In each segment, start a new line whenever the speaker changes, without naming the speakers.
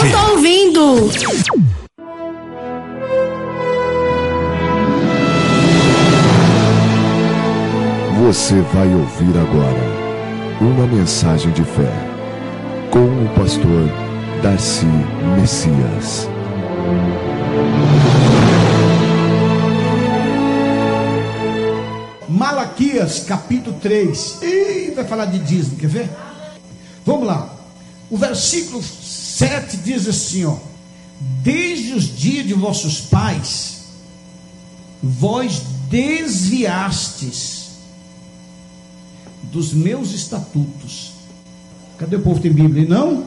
Eu tô ouvindo.
Você vai ouvir agora uma mensagem de fé com o pastor Darcy Messias.
Malaquias capítulo 3. Vai falar de dízimo, quer ver? Vamos lá. O versículo 7 diz assim, ó: desde os dias de vossos pais, vós desviastes dos meus estatutos. Cadê o povo que tem Bíblia? Não?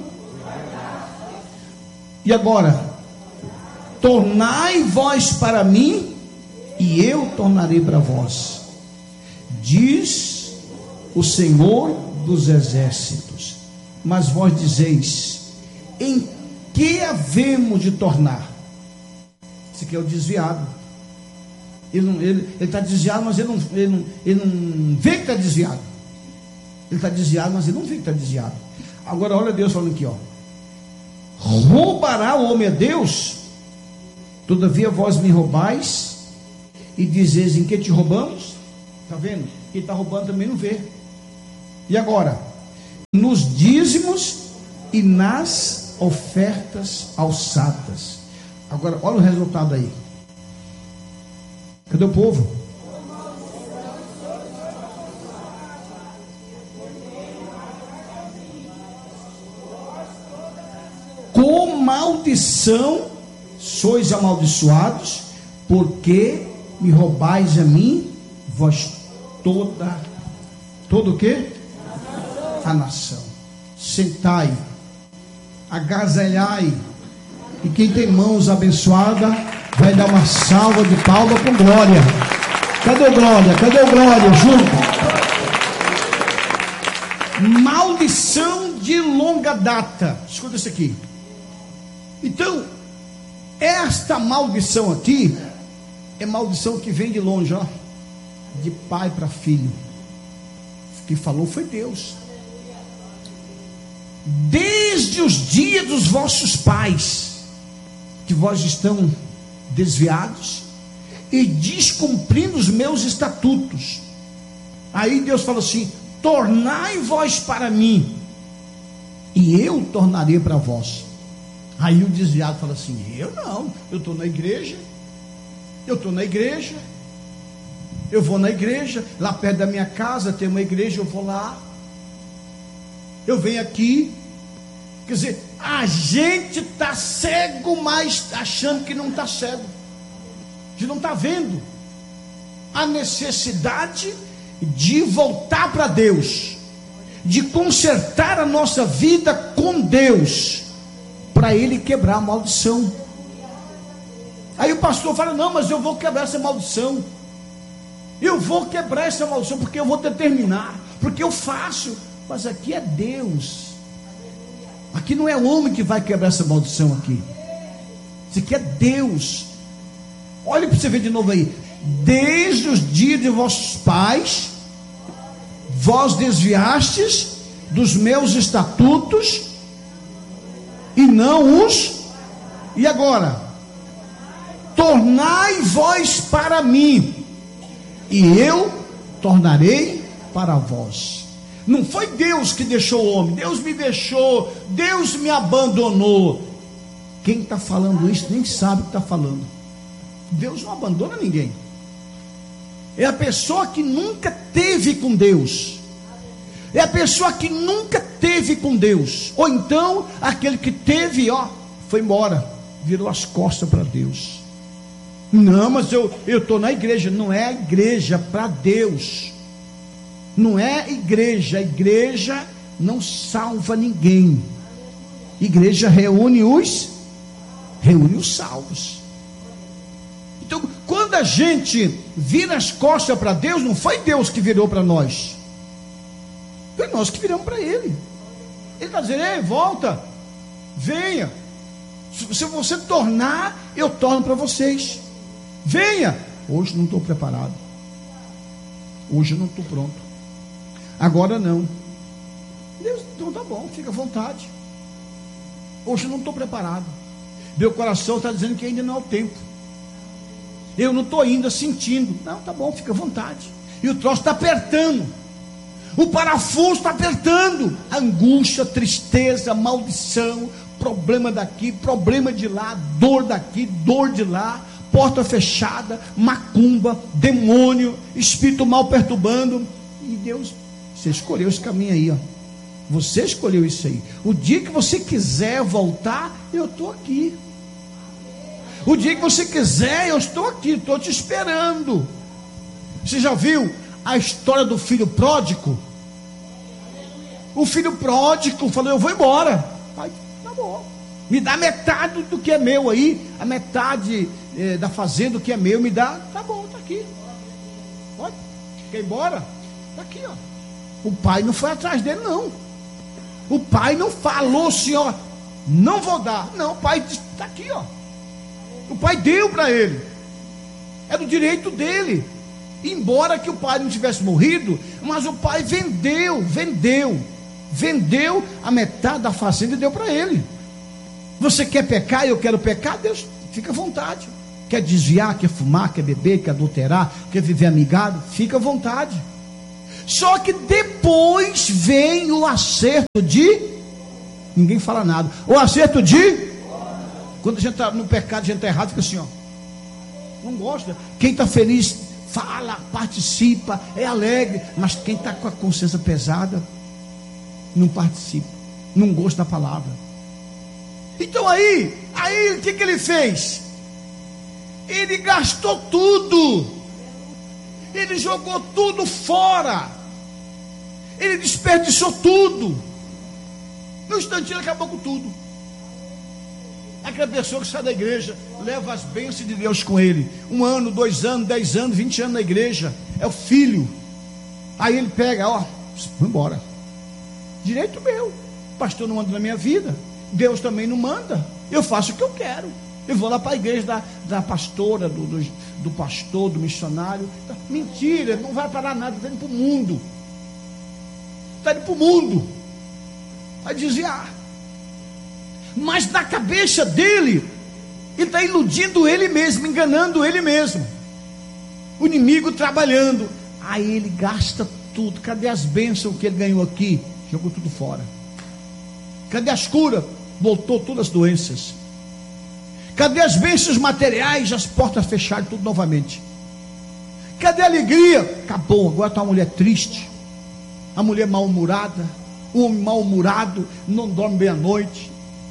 E agora? Tornai vós para mim, e eu tornarei para vós, diz o Senhor dos exércitos. Mas vós dizeis: em que havemos de tornar? Esse aqui é o desviado. Ele está desviado, mas ele não vê que está desviado. Ele está desviado, mas ele não vê que está desviado. Agora olha Deus falando aqui, ó: roubará o homem a Deus? Todavia vós me roubais, e dizeis: em que te roubamos? Está vendo? Quem está roubando também não vê. E agora? Nos dízimos e nas ofertas alçadas. Agora olha o resultado aí. Cadê o povo? Com maldição sois amaldiçoados, porque me roubais a mim, vós todo o quê? A nação. Sentai, agasalhai, e quem tem mãos abençoadas vai dar uma salva de palmas com glória. Cadê o glória? Cadê o glória? Junto. Maldição de longa data. Escuta isso aqui. Então, esta maldição aqui é maldição que vem de longe, ó, de pai para filho. Que falou foi Deus. Desde os dias dos vossos pais, que vós estão desviados e descumprindo os meus estatutos. Aí Deus falou assim: tornai vós para mim, e eu tornarei para vós. Aí o desviado fala assim: eu não, eu estou na igreja, eu vou na igreja, lá perto da minha casa tem uma igreja, eu vou lá, eu venho aqui. Quer dizer, a gente está cego, mas achando que não está cego. A gente não está vendo a necessidade de voltar para Deus, de consertar a nossa vida com Deus, para Ele quebrar a maldição. Aí o pastor fala: não, mas eu vou quebrar essa maldição. Eu vou quebrar essa maldição, porque eu vou determinar, porque eu faço. Mas aqui é Deus. Aqui não é o homem que vai quebrar essa maldição aqui. Isso aqui é Deus. Olha para você ver de novo aí. Desde os dias de vossos pais, vós desviastes dos meus estatutos, e não os. E agora? Tornai vós para mim, e eu tornarei para vós. Não foi Deus que deixou o homem. Deus me deixou, Deus me abandonou. Quem está falando isso nem sabe o que está falando. Deus não abandona ninguém. É a pessoa que nunca teve com Deus. É a pessoa que nunca teve com Deus. Ou então aquele que teve, ó, foi embora, virou as costas para Deus. Não, mas eu estou na igreja. Não é a igreja para Deus. Não é igreja. A igreja não salva ninguém. Igreja reúne os salvos. Então, quando a gente vira as costas para Deus, não foi Deus que virou para nós, foi nós que viramos para Ele. Ele está dizendo: ei, volta, venha. Se você tornar, eu torno para vocês. Venha. Hoje não estou preparado. Hoje eu não estou pronto. Agora não. Deus, então tá bom, fica à vontade. Hoje eu não estou preparado. Meu coração está dizendo que ainda não é o tempo. Eu não estou ainda sentindo. Não, tá bom, fica à vontade. E o troço está apertando. O parafuso está apertando. Angústia, tristeza, maldição, problema daqui, problema de lá, dor daqui, dor de lá, porta fechada, macumba, demônio, espírito mal perturbando. E Deus, você escolheu esse caminho aí, ó. Você escolheu isso aí. O dia que você quiser voltar, eu estou aqui. O dia que você quiser, eu estou aqui, estou te esperando. Você já viu a história do filho pródigo? O filho pródigo falou: eu vou embora. Pai, tá bom, me dá metade do que é meu aí, a metade da fazenda que é meu, me dá. Tá bom, tá aqui. Pode, quer ir embora? Tá aqui, ó. O pai não foi atrás dele, não. O pai não falou assim, ó, não vou dar. Não, o pai disse: tá aqui, ó. O pai deu para ele. É do direito dele. Embora que o pai não tivesse morrido, mas o pai vendeu a metade da fazenda e deu para ele. Você quer pecar e eu quero pecar? Deus, fica à vontade. Quer desviar, quer fumar, quer beber, quer adulterar, quer viver amigado? Fica à vontade. Só que depois vem o acerto de... Ninguém fala nada. O acerto de... Quando a gente está no pecado, a gente está errado, fica assim, ó. Não gosta. Quem está feliz, fala, participa, é alegre. Mas quem está com a consciência pesada, não participa, não gosta da palavra. Então aí o que ele fez? Ele gastou tudo. Ele jogou tudo fora. Ele desperdiçou tudo. No instantinho ele acabou com tudo. Aquela pessoa que sai da igreja, leva as bênçãos de Deus com ele. 1 ano, 2 anos, 10 anos, 20 anos na igreja. É o filho. Aí ele pega, ó, vou embora. Direito meu. O pastor não manda na minha vida. Deus também não manda. Eu faço o que eu quero. Eu vou lá para a igreja da pastora, do pastor, do missionário. Mentira, não vai parar nada, está indo para o mundo. Está indo para o mundo. Vai desviar. Mas na cabeça dele, ele está iludindo ele mesmo, enganando ele mesmo. O inimigo trabalhando. Aí ele gasta tudo. Cadê as bênçãos que ele ganhou aqui? Jogou tudo fora. Cadê as curas? Voltou todas as doenças. Cadê as bênçãos materiais? As portas fecharam tudo novamente. Cadê a alegria? Acabou. Agora está uma mulher triste, a mulher mal-humorada, o homem mal-humorado, não dorme bem à noite,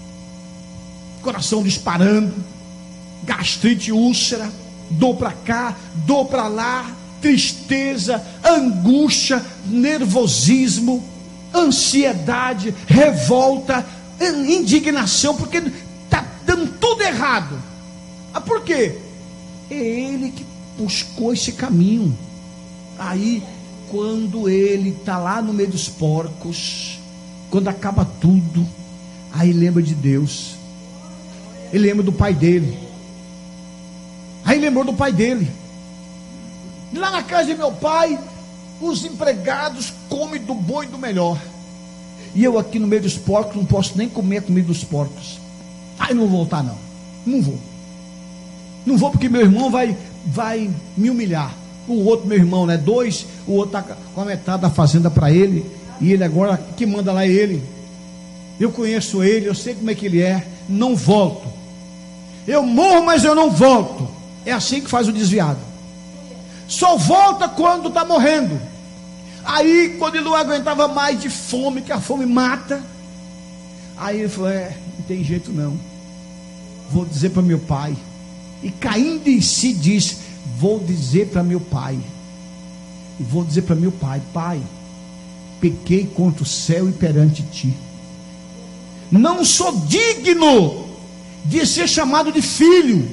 coração disparando, gastrite, úlcera, dor para cá, dor para lá, tristeza, angústia, nervosismo, ansiedade, revolta, indignação, porque está dando tudo errado. Por quê? É ele que buscou esse caminho. Aí, quando ele está lá no meio dos porcos, quando acaba tudo, aí lembra de Deus. Ele lembra do pai dele. Aí lembrou do pai dele. Lá na casa de meu pai, os empregados comem do bom e do melhor. E eu aqui no meio dos porcos, não posso nem comer a comida dos porcos. Aí não vou voltar não. Não vou. Não vou porque meu irmão vai me humilhar. O outro meu irmão, né? 2, o outro está com a metade da fazenda para ele. E ele agora, que manda lá é ele. Eu conheço ele, eu sei como é que ele é. Não volto. Eu morro, mas eu não volto. É assim que faz o desviado. Só volta quando está morrendo. Aí quando ele não aguentava mais de fome, que a fome mata, aí ele falou: não tem jeito não, vou dizer para meu pai. E caindo em si diz: vou dizer para meu pai. E vou dizer para meu pai: pai, pequei contra o céu e perante ti, não sou digno de ser chamado de filho,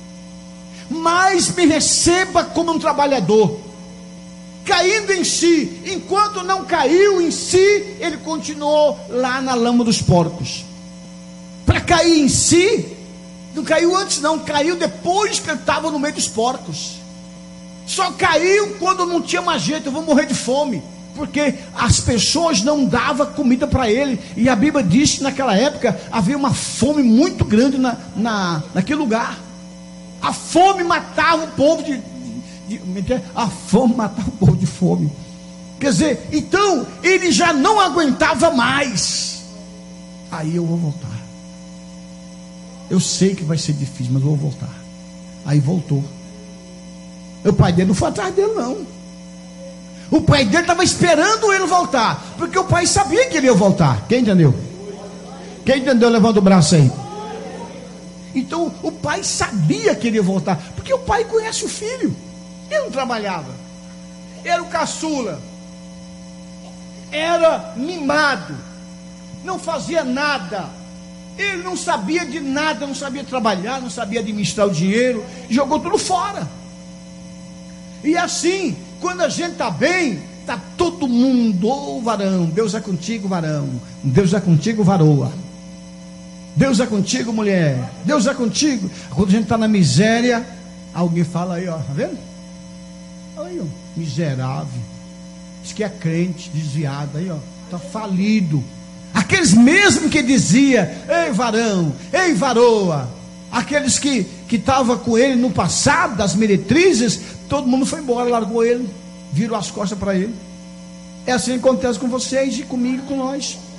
mas me receba como um trabalhador. Caindo em si, enquanto não caiu em si, ele continuou lá na lama dos porcos. Para cair em si, não caiu antes não, caiu depois que ele estava no meio dos porcos. Só caiu quando não tinha mais jeito, eu vou morrer de fome. porque as pessoas não davam comida para ele, e a Bíblia diz que naquela época havia uma fome muito grande naquele lugar. A fome matava o povo a fome matava o povo de fome. Quer dizer, então ele já não aguentava mais. Aí eu vou voltar. Eu sei que vai ser difícil, mas eu vou voltar. Aí voltou. O pai dele não foi atrás dele, não. O pai dele estava esperando ele voltar, porque o pai sabia que ele ia voltar. Quem entendeu? Quem entendeu? Levanta o braço aí. Então o pai sabia que ele ia voltar, porque o pai conhece o filho. Ele não trabalhava, era o caçula, era mimado, não fazia nada, ele não sabia de nada, não sabia trabalhar, não sabia administrar o dinheiro, jogou tudo fora. E assim, quando a gente está bem, está todo mundo, ô varão, Deus é contigo, varão, Deus é contigo, varoa, Deus é contigo, mulher, Deus é contigo. Quando a gente está na miséria, alguém fala aí, ó, tá vendo? Aí, ó, miserável, diz que é crente, desviado, aí, ó, está falido. Aqueles mesmo que dizia, ei varão, ei varoa, aqueles que estavam com ele no passado, das meretrizes, todo mundo foi embora, largou ele, virou as costas para ele. É assim que acontece com vocês e comigo e com nós.